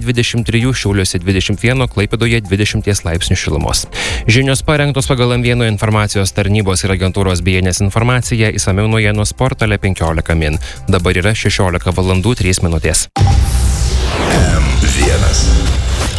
23, Šiauliuose 21, Klaipėdoje 20 laipsnių šilumos. Žinios parengtos pagal M1 informacijos tarnybos ir agentūros BNS informaciją, išsamiau naujienų portale 15 min. Dabar yra 16 valandų 3 minutės. M1.